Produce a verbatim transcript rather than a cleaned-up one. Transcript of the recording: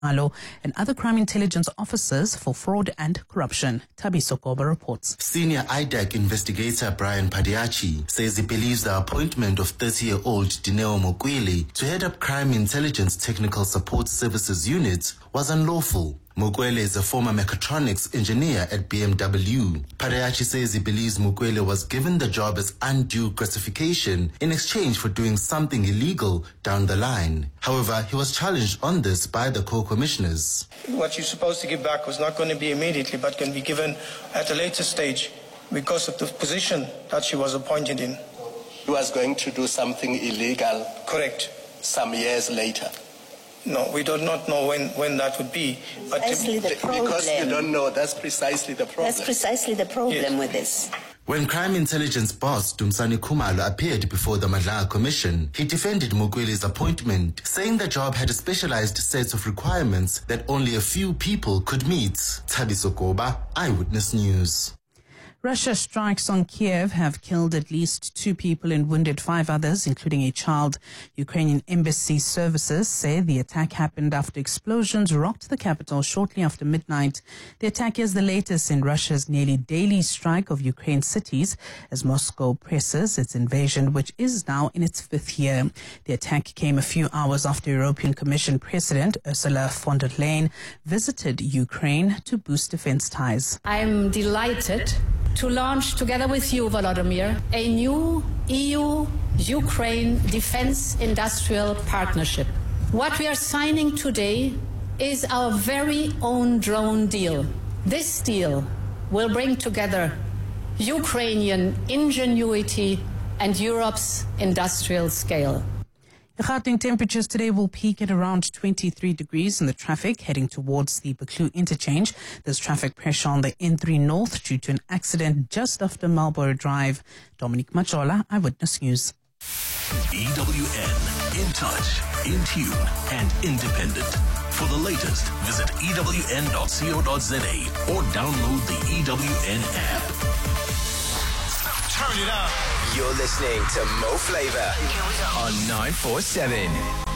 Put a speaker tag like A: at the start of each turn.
A: Alo and other crime intelligence officers for fraud and corruption. Thabiso Goba reports.
B: Senior I D A C investigator Brian Padiachi says he believes the appointment of thirty-year-old Dineo Mokwele to head up Crime Intelligence Technical Support Services Unit was unlawful. Mokwele is a former mechatronics engineer at B M W. Padiachi says he believes Mokwele was given the job as undue gratification in exchange for doing something illegal down the line. However, he was challenged on this by the co-commissioners.
C: What you're supposed to give back was not going to be immediately, but can be given at a later stage because of the position that she was appointed in.
D: He was going to do something illegal.
C: Correct.
D: Some years later.
C: No, we do not know when, when that would be. But
E: precisely the problem.
D: Because you don't know, that's precisely the problem.
E: That's precisely the problem
C: yes.
E: with this.
B: When Crime Intelligence boss Dumsani Khumalo appeared before the Madlanga Commission, he defended Mokwele's appointment, saying the job had a specialized set of requirements that only a few people could meet. Thabiso Goba, Eyewitness News.
A: Russia's strikes on Kiev have killed at least two people and wounded five others, including a child. Ukrainian embassy services say the attack happened after explosions rocked the capital shortly after midnight. The attack is the latest in Russia's nearly daily strike of Ukraine's cities as Moscow presses its invasion, which is now in its fifth year. The attack came a few hours after European Commission President Ursula von der Leyen visited Ukraine to boost defense ties.
F: I'm delighted to launch, together with you, Volodymyr, a new E U-Ukraine defense industrial partnership. What we are signing today is our very own drone deal. This deal will bring together Ukrainian ingenuity and Europe's industrial scale.
A: The Gauteng temperatures today will peak at around twenty-three degrees in the traffic heading towards the Buccleuch interchange. There's traffic pressure on the N three North due to an accident just after Marlborough Drive. Dominic Machola, Eyewitness News.
G: E W N, in touch, in tune, and independent. For the latest, visit E W N dot co dot za or download the E W N app.
H: Turn it up. You're listening to Mo Flava on nine four seven.